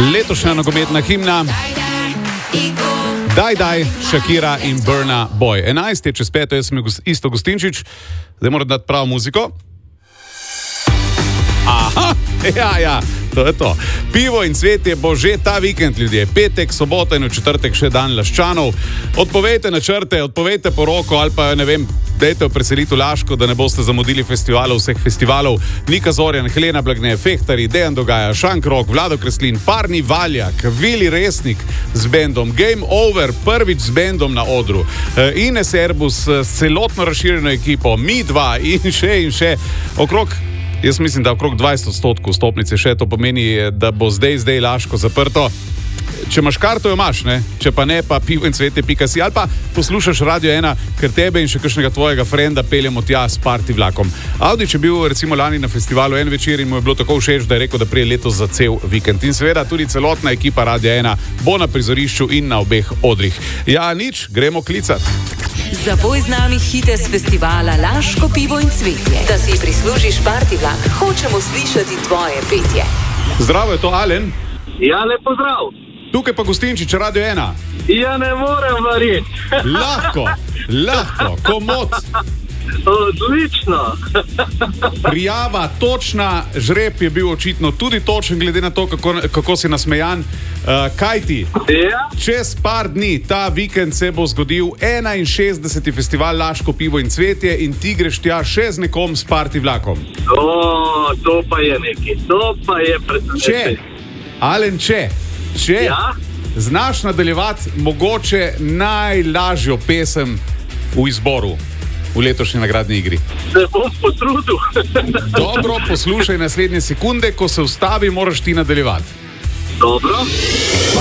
Letošnja nogometna himna Daj, Shakira in Burna Boy. 11 je čez 5, jaz sem Isto Gustinčič, zdaj moram dati pravo muziko. Aha, ja, to je to. Pivo in cvetje bo že ta vikend, ljudje. Petek, sobota in v četrtek še dan Laščanov. Odpovejte načrte, odpovejte poroko ali pa, ne vem, dejte v preselitev Laško, da ne boste zamudili festivalov, vseh festivalov. Nika Zorjan, Helena Blagne, Fehtari, Dejan Dogaja, Šankrok, Vlado Kreslin, Parni Valjak, Vili Resnik z bendom, Game Over, prvič z bendom na odru, Ines Erbus s celotno razširjeno ekipo, mi dva in še, jaz mislim, da okrog 20% stopnice še, to pomeni, da bo zdaj Laško zaprto. Če imaš karto, jo imaš, ne? Če pa ne, pa pivo in cvetje.si ali pa poslušaš Radio 1, ker tebe in še kakšnega tvojega frenda peljemo tja s party vlakom. Avdić je bil recimo lani na festivalu en večer in mu je bilo tako všeč, da je rekel, da prije letos za cel vikend. In seveda tudi celotna ekipa Radio 1 bo na prizorišču in na obeh odrih. Ja, nič, gremo klicat. Zapoj z nami hite z festivala Laško pivo in cvetje. Da si prislužiš party vlak, hočemo slišati tvoje petje. Zdravo, je to Alen? Ja, lepo zdrav. Tukaj pa Gustinčič, Radio 1. Ja, ne morem verjeti. Lahko, komot. Odlično. Prijava točna, žreb je bil očitno tudi točen, glede na to, kako si nasmejan. Kaj ti? Ja? Čez par dni, ta vikend se bo zgodil 61. festival Laško pivo in cvetje in ti greš tja še z nekom s party vlakom. To pa je nekaj, to pa je presenečenje. Alen, če Ja? znaš nadaljevati mogoče najlažjo pesem v izboru v letošnji nagradni igri. Se bom potrudil. Dobro, poslušaj naslednje sekunde, ko se ustavi, moraš ti nadaljevati. Dobro.